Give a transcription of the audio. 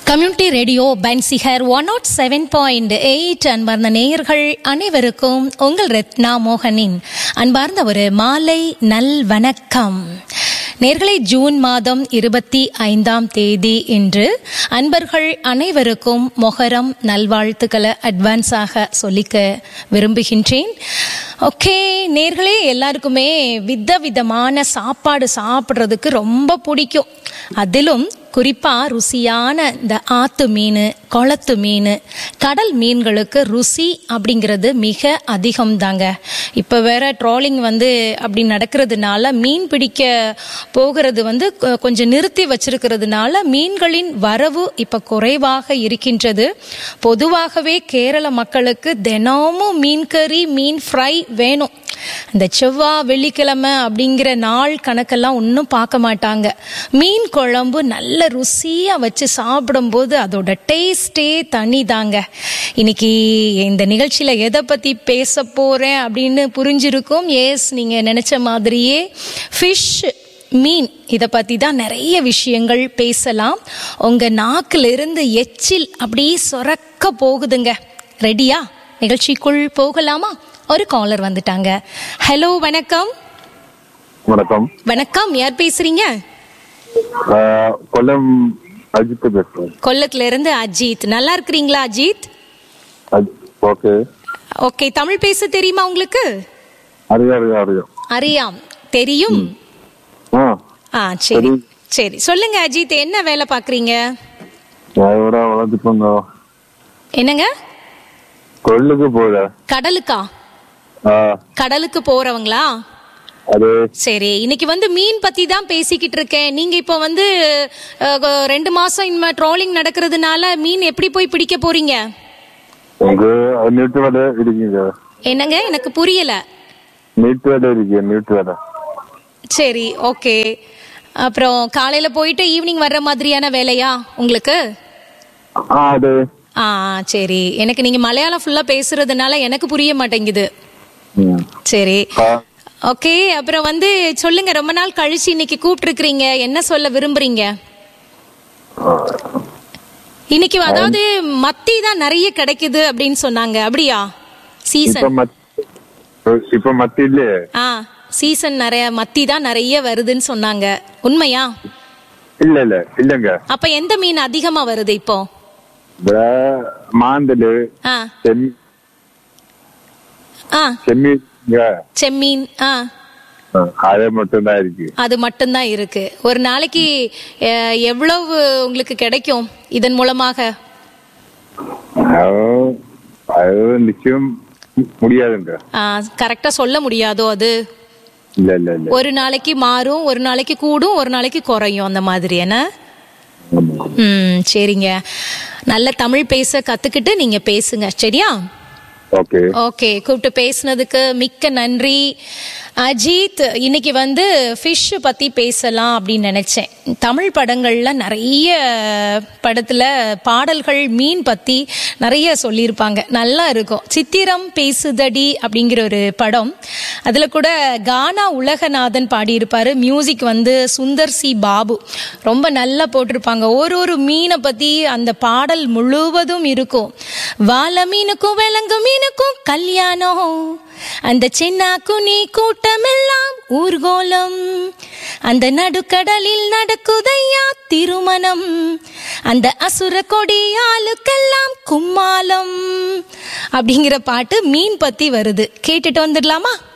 Community radio பென்சிஹர் 107.8 அன்பார்ந்த நேயர்கள் அனைவருக்கும் உங்கள் ரத்னா மோகனின் அன்பார்ந்த ஒரு மாலை நல் வணக்கம். நேயர்களே, ஜூன் மாதம் 25 இன்று அன்பர்கள் அனைவருக்கும் மொஹரம் நல்வாழ்த்துக்களை அட்வான்ஸாக சொல்லிக்க விரும்புகின்றேன். ஓகே நேயர்களே, எல்லாருக்குமே விதவிதமான சாப்பாடு சாப்பிட்றதுக்கு ரொம்ப பிடிக்கும். அதிலும் குறிப்பாக ருசியான இந்த ஆத்து மீன், குளத்து மீன், கடல் மீன்களுக்கு ருசி அப்படிங்கிறது மிக அதிகம்தாங்க. இப்போ வேற ட்ரோலிங் அப்படி நடக்கிறதுனால மீன் பிடிக்க போகிறது கொஞ்சம் நிறுத்தி வச்சிருக்கிறதுனால மீன்களின் வரவு இப்போ குறைவாக இருக்கின்றது. பொதுவாகவே கேரள மக்களுக்கு தினமும் மீன் கறி, மீன் ஃப்ரை வேணும். இந்த செவ்வாய் வெள்ளிக்கிழமை அப்படிங்கிற நாள் கணக்கெல்லாம் ஒன்றும் பார்க்க மாட்டாங்க. மீன் குழம்பு நல்ல ருசியாக வச்சு சாப்பிடும்போது அதோட டேஸ்டே தனி தாங்க. இன்னைக்கு இந்த நிகழ்ச்சியில் எதை பற்றி பேச போகிறேன் அப்படின்னு புரிஞ்சிருக்கும். எஸ், நீங்கள் நினச்ச மாதிரியே ஃபிஷ், மீன், இதை பற்றி தான் நிறைய விஷயங்கள் பேசலாம். உங்கள் நாக்கிலிருந்து எச்சில் அப்படியே சொரக்க போகுதுங்க. ரெடியா? நிகழ்ச்சிக்குள் போகலாமா? ஒரு காலர் வந்துட்டாங்க. ஹலோ, வணக்கம். வணக்கம். வணக்கம், யார் பேசுறீங்க? கொல்லம் அஜித் பேசுறேன். கொல்லத்துல இருந்து அஜித். நல்லா இருக்கிறீங்களா அஜித்? Okay okay. தமிழ் பேச தெரியுமா உங்களுக்கு? அறியாம் தெரியும். சரி சரி, சொல்லுங்க அஜித், என்ன வேலை பாக்குறீங்க? என்னங்க? கடலுக்கா? கடலுக்கு போறவங்களா? சரி, இன்னைக்கு மீன் பத்தி தான் பேசிக்கிட்டு இருக்கேன். நீங்க இப்போ 2 மாசம் இனிமே ட்ரோலிங் நடக்கிறதுனால மீன் எப்படி போய் பிடிக்க போறீங்க? என்னங்க, எனக்கு புரியல. சரி, ஓகே. அப்புறம் காலையில போயிட்டு ஈவினிங் வர்ற மாதிரியான வேலையா உங்களுக்கு? சரி, எனக்கு நீங்க மலையாளம் ஃபுல்லா பேசுறதுனால எனக்கு புரிய மாட்டேங்குது. சரி, ஓகே. அப்புறம் சொல்லுங்க, ரொம்ப நாள் கழிச்சு இன்னைக்கு கூப்பிட்டுருக்கீங்க, என்ன சொல்ல விரும்புறீங்க? இன்னைக்கு அதாவது மத்தி தான் நிறைய கிடைக்குது அப்படின்னு சொன்னாங்க, அப்படியா? சீசன் இப்ப மத்தி இல்ல, சீசன் நிறைய மத்தி தான் நிறைய வருதுன்னு சொன்னாங்க, உண்மையா? இல்லங்க. அப்ப எந்த மீன் அதிகமா வருது இப்போ? மாந்தலு, செம்மீன், அது மட்டும்தான் இருக்கு. ஒரு நாளைக்கு எவ்வளவு உங்களுக்கு கிடைக்கும் இதன் மூலமாக? நிச்சயம் முடியாதுங்க. கரெக்டா சொல்ல முடியாதோ அது? ஒரு நாளைக்கு மாறும், ஒரு நாளைக்கு கூடும், ஒரு நாளைக்கு குறையும், அந்த மாதிரி. என்ன? சரிங்க, நல்ல தமிழ் பேச கத்துக்கிட்டு நீங்க பேசுங்க, சரியா? ஓகே, கூப்பிட்டு பேசுனதுக்கு மிக்க நன்றி அஜித். இன்னைக்கு ஃபிஷ் பத்தி பேசலாம் அப்படின்னு நினைச்சேன். தமிழ் படங்கள்ல நிறைய படத்துல பாடல்கள் மீன் பத்தி நிறைய சொல்லியிருப்பாங்க, நல்லா இருக்கும். சித்திரம் பேசுதடி அப்படிங்கிற ஒரு படம், அதுல கூட கானா உலகநாதன் பாடியிருப்பாரு. Music Sundar C Babu. ரொம்ப நல்லா போட்டிருப்பாங்க. ஒரு மீனை பத்தி அந்த பாடல் முழுவதும் இருக்கும். வாழ மீனுக்கும் விலங்கு மீனுக்கும் கல்யாணம், அந்த சின்ன குனி கூட்டமெல்லாம் ஊர்கோலம், அந்த நடுக்கடலில் நடக்குதையா திருமணம், அந்த அசுர கொடி ஆளுக்கெல்லாம் கும்மாலம் அப்படிங்கிற பாட்டு மீன் பத்தி வருது. கேட்டுட்டு வந்துடலாமா?